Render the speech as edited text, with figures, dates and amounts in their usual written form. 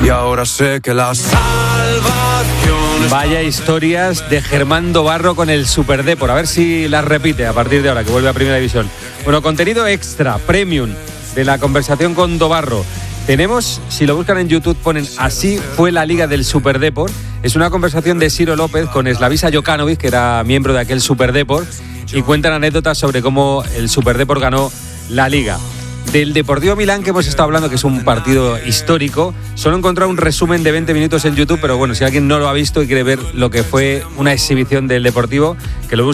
y ahora sé que la salvación... Vaya historias de Germán Dobarro con el Superdepor. A ver si las repite a partir de ahora, que vuelve a Primera División. Bueno, contenido extra, premium, de la conversación con Dobarro. Tenemos, si lo buscan en YouTube, ponen Así fue la Liga del Superdepor. Es una conversación de Ciro López con Slavisa Jokanovic, que era miembro de aquel Superdepor, y cuentan anécdotas sobre cómo el Superdepor ganó la Liga. Del Deportivo Milán, que hemos estado hablando, que es un partido histórico, solo he encontrado un resumen de 20 minutos en YouTube, pero bueno, si alguien no lo ha visto y quiere ver lo que fue una exhibición del Deportivo, que lo busque.